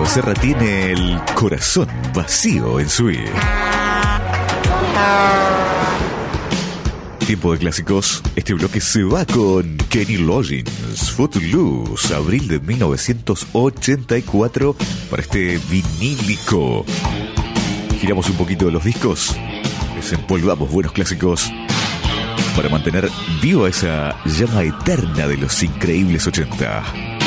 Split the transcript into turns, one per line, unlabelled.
Santiago Becerra tiene el corazón vacío en su vida. Tiempo de clásicos. Este bloque se va con Kenny Loggins, Footloose, abril de 1984, para este vinílico. Giramos un poquito los discos, desempolvamos buenos clásicos para mantener viva esa llama eterna de los increíbles 80.